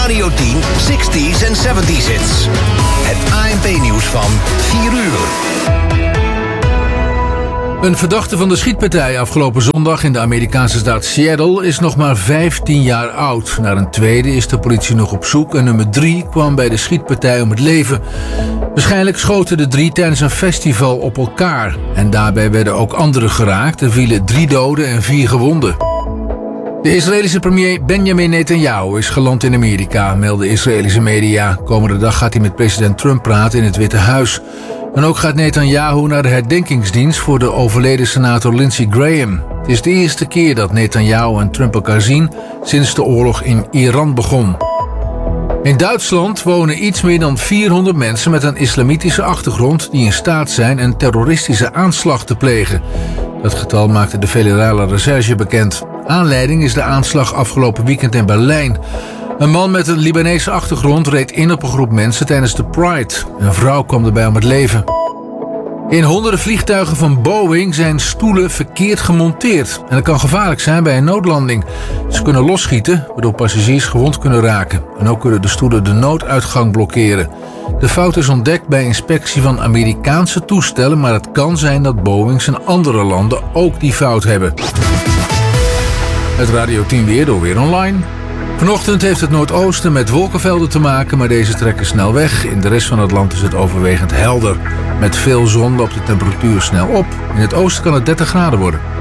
Radio 10 60s en 70s hits. Het ANP-nieuws van 4 uur. Een verdachte van de schietpartij afgelopen zondag in de Amerikaanse staat Seattle is nog maar 15 jaar oud. Naar een tweede is de politie nog op zoek en nummer 3 kwam bij de schietpartij om het leven. Waarschijnlijk schoten de 3 tijdens een festival op elkaar. En daarbij werden ook anderen geraakt. Er vielen 3 doden en 4 gewonden. De Israëlische premier Benjamin Netanyahu is geland in Amerika, melden Israëlische media. Komende dag gaat hij met president Trump praten in het Witte Huis. En ook gaat Netanyahu naar de herdenkingsdienst voor de overleden senator Lindsey Graham. Het is de eerste keer dat Netanyahu en Trump elkaar zien sinds de oorlog in Iran begon. In Duitsland wonen iets meer dan 400 mensen met een islamitische achtergrond die in staat zijn een terroristische aanslag te plegen. Dat getal maakte de federale recherche bekend. Aanleiding is de aanslag afgelopen weekend in Berlijn. Een man met een Libanese achtergrond reed in op een groep mensen tijdens de Pride. Een vrouw kwam erbij om het leven. In honderden vliegtuigen van Boeing zijn stoelen verkeerd gemonteerd. En dat kan gevaarlijk zijn bij een noodlanding. Ze kunnen losschieten, waardoor passagiers gewond kunnen raken. En ook kunnen de stoelen de nooduitgang blokkeren. De fout is ontdekt bij inspectie van Amerikaanse toestellen, maar het kan zijn dat Boeings in andere landen ook die fout hebben. Het Radio 10 weer door Weer Online. Vanochtend heeft het noordoosten met wolkenvelden te maken, maar deze trekken snel weg. In de rest van het land is het overwegend helder. Met veel zon loopt de temperatuur snel op. In het oosten kan het 30 graden worden.